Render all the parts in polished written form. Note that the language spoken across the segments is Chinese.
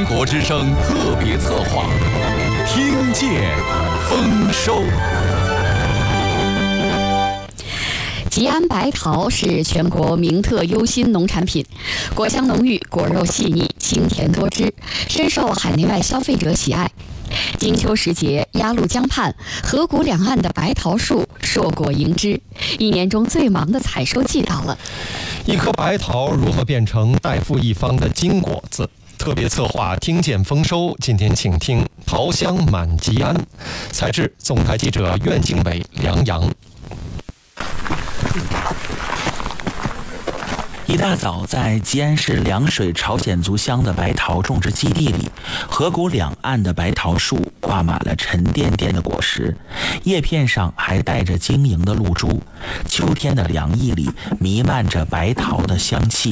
国之声特别策划，听见丰收。 吉安白桃是全国名特优新农产品，果香浓郁，果肉细腻，清甜多汁，深受海内外消费者喜爱。金秋时节，鸭绿江畔、河谷两岸的白桃树硕果迎之，一年中最忙的采收季到了。 一颗白桃如何变成代富一方的金果子？特别策划听见丰收，今天请听桃香满吉安，采制总台记者苑敬伟、梁阳。 一大早，在吉安市凉水朝鲜族乡的白桃种植基地里，河谷两岸的白桃树挂满了沉甸甸的果实，叶片上还带着晶莹的露珠。秋天的凉意里弥漫着白桃的香气。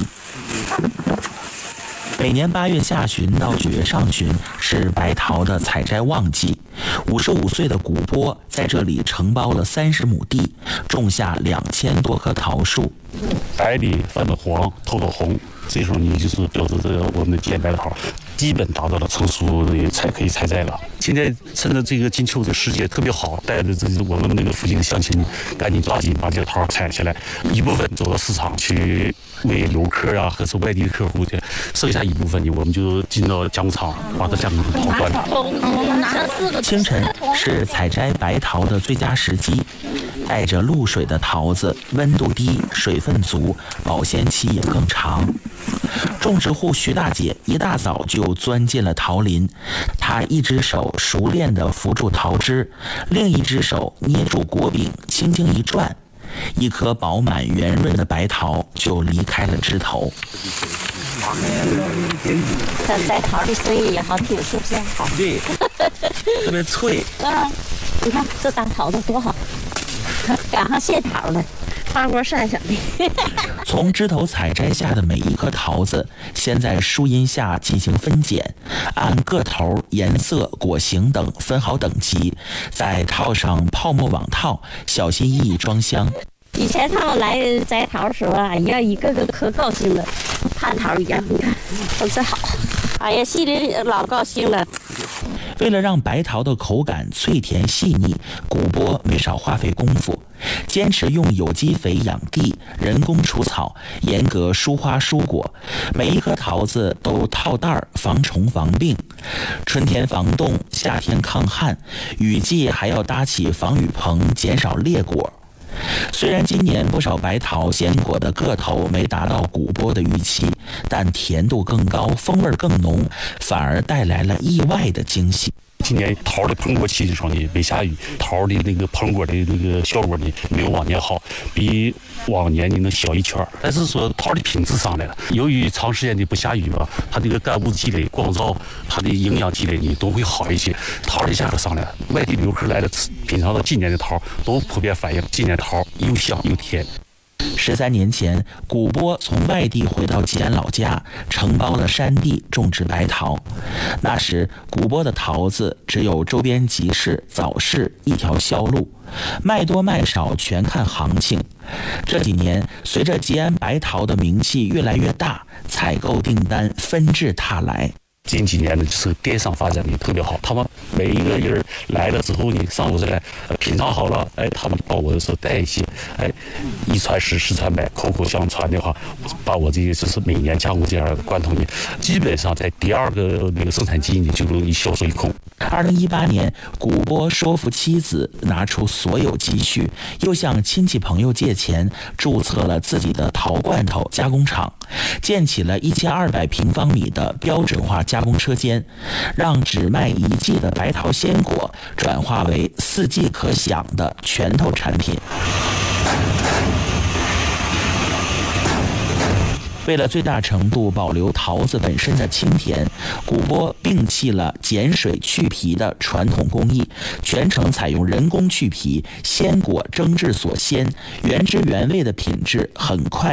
每年8月下旬到9月上旬是白桃的采摘旺季。55岁的古波在这里承包了30亩地，种下2000多棵桃树。 白里泛到黄，透到红，这时候你就是标志着我们的吉安白桃基本达到了成熟才可以采摘了。现在趁着这个金秋的时节特别好，带着我们那个附近的乡亲赶紧抓紧把这个桃采下来，一部分走到市场去为游客啊，或是外地的客户去，剩下一部分呢，我们就进到加工厂把它加工成桃罐头。 清晨是采摘白桃的最佳时机，带着露水的桃子温度低，水分足，保鲜期也更长。种植户徐大姐一大早就钻进了桃林，她一只手熟练地扶住桃枝，另一只手捏住果柄，轻轻一转，一颗饱满圆润的白桃就离开了枝头。 这白桃的声音也好听，是不是？好， 对，特别脆。 你看这大桃子多好，赶上谢桃了，花果闪闪的。 从枝头采摘下的每一颗桃子，先在树荫下进行分拣，按个头、颜色、果形等分好等级，再套上泡沫网套，小心翼翼装箱。 以前他们来摘桃的时候啊，一个个可高兴了，盼桃一样，你看都是好，哎呀，心里老高兴了。 为了让白桃的口感脆甜细腻，古波没少花费功夫，坚持用有机肥养地，人工除草，严格疏花疏果，每一颗桃子都套袋儿，防虫防病。春天防冻，夏天抗旱，雨季还要搭起防雨棚，减少裂果。虽然今年不少白桃鲜果的个头没达到古波的预期，但甜度更高，风味更浓，反而带来了意外的惊喜。 今年桃的膨果期的时候呢，没下雨，桃的那个膨果的那个效果呢，没有往年好，比往年呢能小一圈。但是说桃的品质上来了，由于长时间的不下雨吧，它这个干物积累、光照，它的营养积累呢都会好一些，桃的价格上来了。外地游客来了品尝到今年的桃，都普遍反映今年桃又香又甜。 13年前，古波从外地回到吉安老家，承包了山地种植白桃。那时，古波的桃子只有周边集市、早市一条销路，卖多卖少全看行情。这几年，随着吉安白桃的名气越来越大，采购订单纷至沓来。 近几年呢，就是电商发展的特别好，他们每一个人来了之后呢，上午这来品尝好了，哎，他们到我的时候带一些，哎，一传十，十传百，口口相传的话，把我这个就是每年加工这样的罐头呢，基本上在第二个那个生产季呢就容易销售一空。 2018年，古波说服妻子拿出所有积蓄，又向亲戚朋友借钱，注册了自己的桃罐头加工厂，建起了1200平方米的标准化加工车间，让只卖一季的白桃鲜果转化为4季可享的拳头产品。为了最大程度保留桃子本身的清甜，古波摒弃了碱水去皮的传统工艺，全程采用人工去皮，鲜果蒸制所鲜，原汁原味的品质很快